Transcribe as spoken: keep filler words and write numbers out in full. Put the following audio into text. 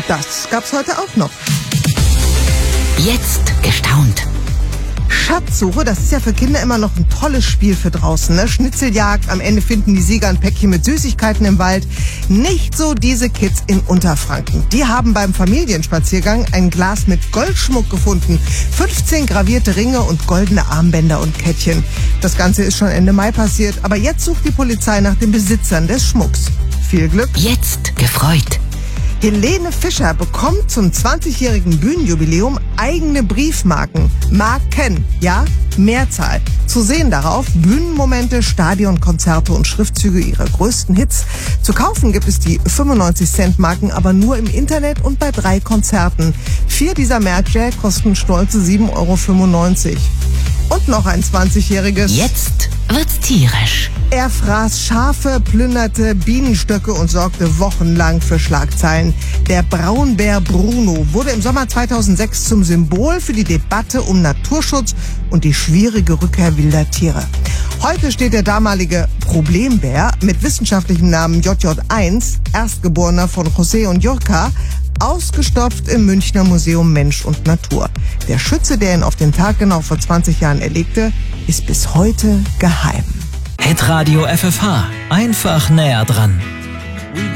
Und das gab's heute auch noch. Jetzt gestaunt. Schatzsuche, das ist ja für Kinder immer noch ein tolles Spiel für draußen, ne? Schnitzeljagd, am Ende finden die Sieger ein Päckchen mit Süßigkeiten im Wald. Nicht so diese Kids in Unterfranken. Die haben beim Familienspaziergang ein Glas mit Goldschmuck gefunden. fünfzehn gravierte Ringe und goldene Armbänder und Kettchen. Das Ganze ist schon Ende Mai passiert, aber jetzt sucht die Polizei nach den Besitzern des Schmucks. Viel Glück. Jetzt gefreut. Helene Fischer bekommt zum zwanzigjährigen Bühnenjubiläum eigene Briefmarken. Marken, ja, Mehrzahl. Zu sehen darauf Bühnenmomente, Stadionkonzerte und Schriftzüge ihrer größten Hits. Zu kaufen gibt es die fünfundneunzig Cent Marken aber nur im Internet und bei drei Konzerten. Vier dieser Märkte kosten stolze sieben Euro fünfundneunzig. Und noch ein zwanzigjähriges. Jetzt wird's tierisch. Er fraß Schafe, plünderte Bienenstöcke und sorgte wochenlang für Schlagzeilen. Der Braunbär Bruno wurde im Sommer zweitausendsechs zum Symbol für die Debatte um Naturschutz und die schwierige Rückkehr wilder Tiere. Heute steht der damalige Problembär mit wissenschaftlichem Namen J J eins, Erstgeborener von José und Jurka, ausgestopft im Münchner Museum Mensch und Natur. Der Schütze, der ihn auf den Tag genau vor zwanzig Jahren erlegte, ist bis heute geheim. Hitradio F F H. Einfach näher dran.